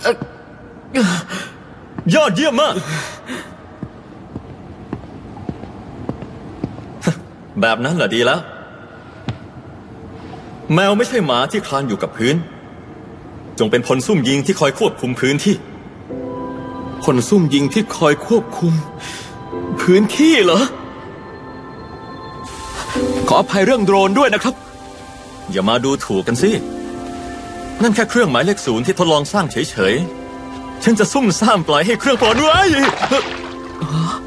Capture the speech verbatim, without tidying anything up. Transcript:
ยอดเยี่ยมมากแบบนั้นแหละดีแล้วแมวไม่ใช่หมาที่คลานอยู่กับพื้นจงเป็นพลซุ่มยิงที่คอยควบคุมพื้นที่พลซุ่มยิงที่คอยควบคุมพื้นที่เหรอขออภัยเรื่องโดรนด้วยนะครับอย่ามาดูถูกกันสินั่นแค่เครื่องหมายเลขศูนย์ที่ทดลองสร้างเฉยๆฉันจะซุ่มซ่ามปล่อยให้เครื่องปลอดไว้